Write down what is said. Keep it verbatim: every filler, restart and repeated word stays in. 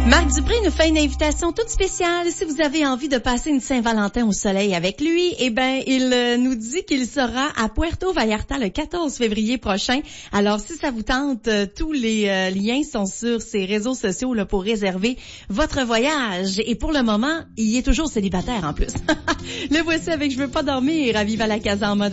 Marc Dupré nous fait une invitation toute spéciale. Si vous avez envie de passer une Saint-Valentin au soleil avec lui, eh ben, il euh, nous dit qu'il sera à Puerto Vallarta le quatorze février prochain. Alors, si ça vous tente, euh, tous les euh, liens sont sur ses réseaux sociaux là, pour réserver votre voyage. Et pour le moment, il est toujours célibataire en plus. Le voici avec Je veux pas dormir à Viva la Casa en mode